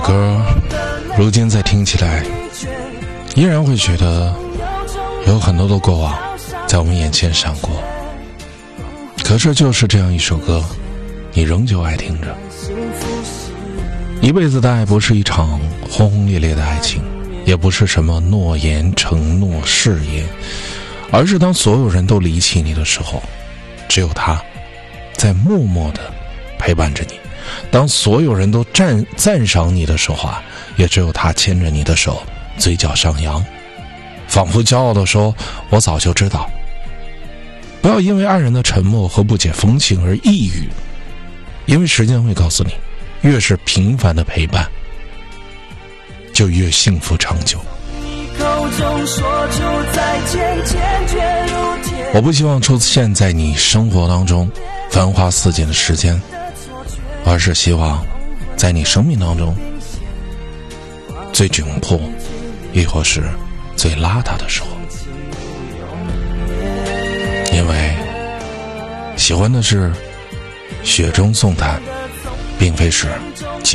歌如今再听起来依然会觉得有很多的过往在我们眼前闪过，可是就是这样一首歌你仍旧爱听着。一辈子的爱不是一场轰轰烈烈的爱情，也不是什么诺言承诺誓言，而是当所有人都离弃你的时候，只有他在默默地陪伴着你。当所有人都赞赏你的时候啊，也只有他牵着你的手，嘴角上扬，仿佛骄傲地说，我早就知道。不要因为爱人的沉默和不解风情而抑郁，因为时间会告诉你，越是平凡的陪伴就越幸福长久。我不希望出现在你生活当中繁花似锦的时间，而是希望在你生命当中最窘迫亦或是最邋遢的时候，因为喜欢的是雪中送炭，并非是